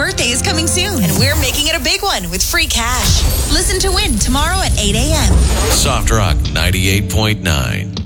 birthday is coming soon, and we're making it a big one with free cash. Listen to win tomorrow at 8 a.m. Soft Rock 98.9.